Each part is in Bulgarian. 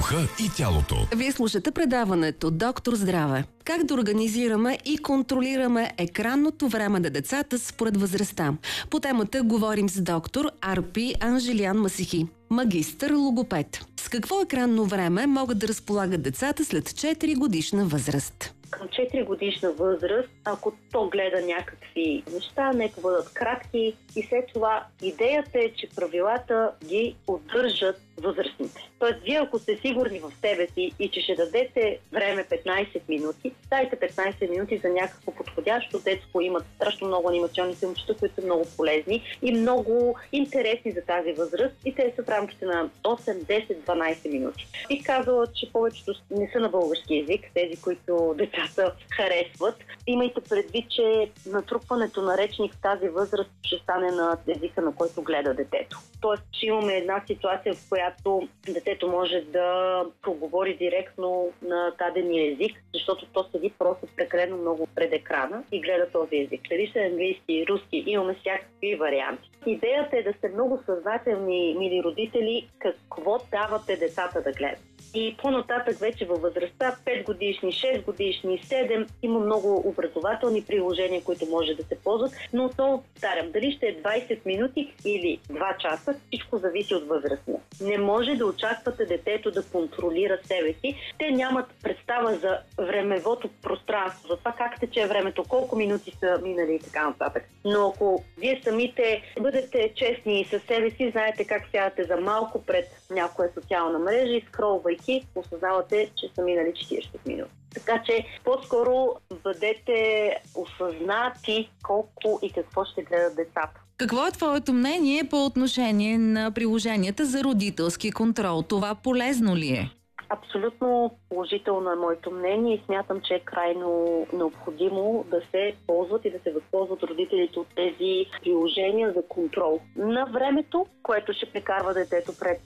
духа и тялото. Вие слушате предаването Доктор Здраве. Как да организираме и контролираме екранното време на децата според възрастта? По темата говорим с доктор Арпи Анжелиян Масихи, магистър логопед. С какво екранно време могат да разполагат децата след 4 годишна възраст? Към 4 годишна възраст, ако то гледа някакви неща, нека бъдат кратки и след това идеята е, че правилата ги удържат възрастните. Тоест, вие ако сте сигурни в себе си и че ще дадете време 15 минути, дайте 15 минути за някакво подходящо детско. Имат страшно много анимационни филмчета, които са много полезни и много интересни за тази възраст и те са в рамките на 8, 10, 12 минути. Бих казала, че повечето не са на български език, тези, които децата харесват. Имайте предвид, че натрупването на речник в тази възраст ще стане на езика, на който гледа детето. Тоест, ще имаме една ситуация, в която детето може да проговори директно на дадения език, защото то седи просто прекалено много пред екрана и гледа този език. Дали ще е английски, руски, имаме всякакви варианти. Идеята е да сте много съзнателни, мили родители, какво давате децата да гледат. И по-нататък вече във възрастта 5 годишни, 6 годишни, 7 има много образователни приложения, които може да се ползват, но отново повтарям, дали ще е 20 минути или 2 часа, всичко зависи от възрастния. Не може да очаквате детето да контролира себе си. Те нямат представа за времевото пространство, за това как тече времето, колко минути са минали и така нататък. Но ако вие самите бъдете честни със себе си, знаете как сядате за малко пред някоя социална мрежа и скролвайки, осъзнавате, че са минали 40 минути. Така че по-скоро бъдете осъзнати колко и какво ще гледат децата. Какво е твоето мнение по отношение на приложенията за родителски контрол? Това полезно ли е? Абсолютно положително е моето мнение и смятам, че е крайно необходимо да се ползват и да се възползват родителите от тези приложения за контрол на времето, което ще прекарва детето пред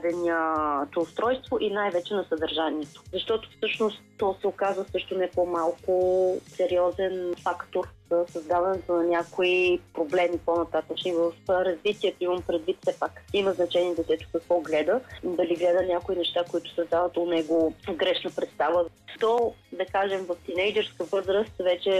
даденото устройство и най-вече на съдържанието. Защото всъщност то се оказва също не по-малко сериозен фактор за създаването на някои проблеми по-нататъчни в развитието. Имам предвид, все пак има значение детето какво гледа, дали гледа някои неща, които създават у него грешна представа. То, да кажем, в тинейджърска възраст вече